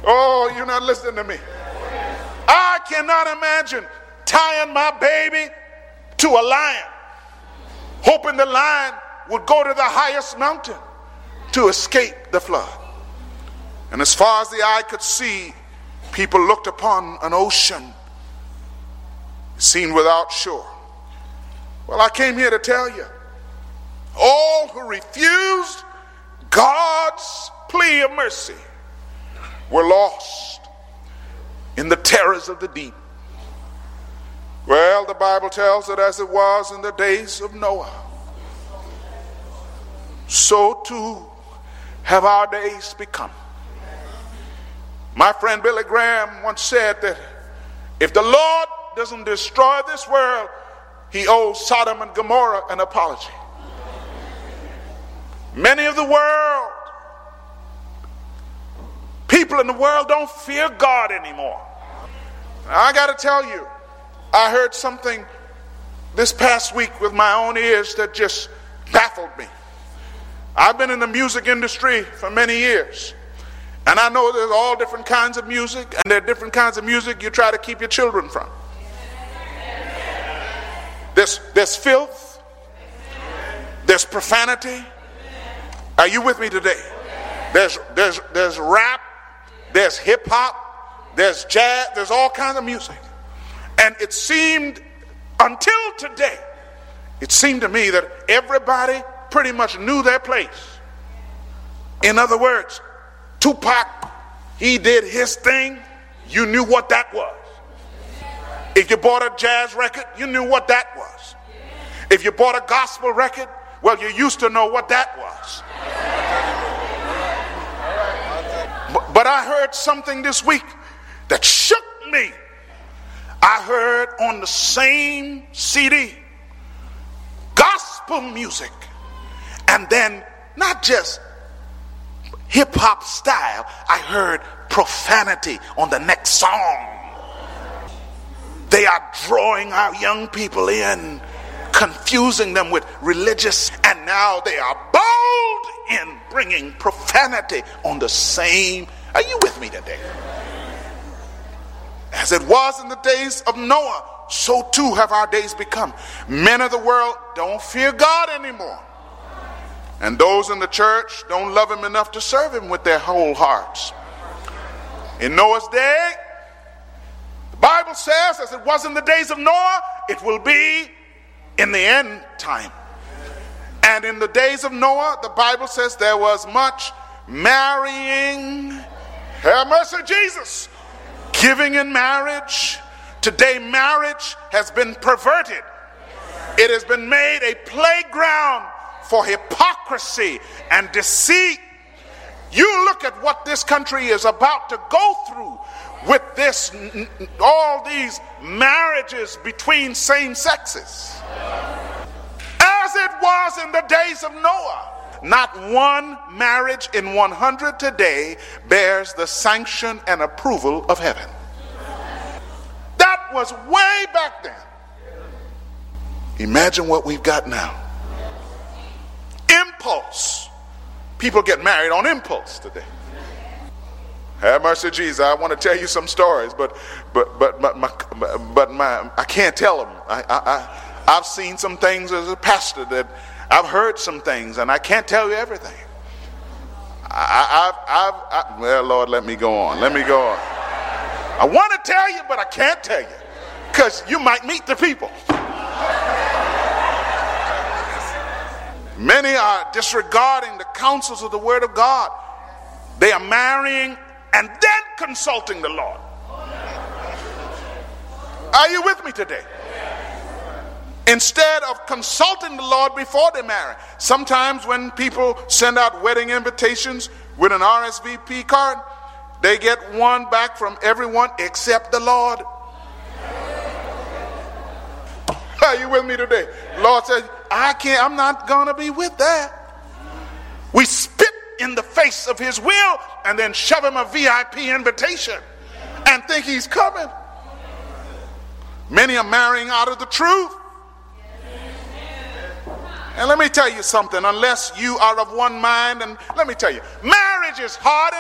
Oh, you're not listening to me. I cannot imagine tying my baby to a lion, hoping the lion would go to the highest mountain to escape the flood. And as far as the eye could see, people looked upon an ocean seen without shore. Well, I came here to tell you, all who refused God's plea of mercy were lost in the terrors of the deep. Well, the Bible tells it as it was in the days of Noah, so too have our days become. My friend Billy Graham once said that if the Lord doesn't destroy this world, he owes Sodom and Gomorrah an apology. Many of the world, people in the world don't fear God anymore. I got to tell you, I heard something this past week with my own ears that just baffled me. I've been in the music industry for many years, and I know there's all different kinds of music, and there are different kinds of music you try to keep your children from. There's filth, there's profanity. Are you with me today? There's rap, there's hip hop, there's jazz, there's all kinds of music. And it seemed, until today, it seemed to me that everybody pretty much knew their place. In other words, Tupac, he did his thing, you knew what that was. If you bought a jazz record, you knew what that was. If you bought a gospel record, well, you used to know what that was. But I heard something this week that shook me. I heard on the same CD gospel music, and then not just hip-hop style, I heard profanity on the next song. They are drawing our young people in, confusing them with religious, and now they are bold in bringing profanity on the same. Are you with me today? As it was in the days of Noah, so too have our days become. Men of the world don't fear God anymore. And those in the church don't love him enough to serve him with their whole hearts. In Noah's day, the Bible says, as it was in the days of Noah, it will be in the end time. And in the days of Noah, the Bible says there was much marrying. Have mercy, Jesus. Giving in marriage. Today, marriage has been perverted. It has been made a playground for hypocrisy and deceit. You look at what this country is about to go through with this, all these marriages between same sexes. As it was in the days of Noah, not one marriage in 100 today bears the sanction and approval of heaven. That was way back then. Imagine what we've got now. Impulse. People get married on impulse today. Have mercy, Jesus. I want to tell you some stories, but I can't tell them. I've seen some things as a pastor that I've heard some things, and I can't tell you everything. Well, Lord, let me go on. Let me go on. I want to tell you, but I can't tell you, because you might meet the people. Many are disregarding the counsels of the Word of God. They are marrying and then consulting the Lord. Are you with me today? Instead of consulting the Lord before they marry. Sometimes when people send out wedding invitations with an RSVP card, they get one back from everyone except the Lord. Are you with me today? The Lord says, I'm not going to be with that. We spit in the face of his will and then shove him a VIP invitation and think he's coming. Many are marrying out of the truth. And let me tell you something, unless you are of one mind, and let me tell you, marriage is hard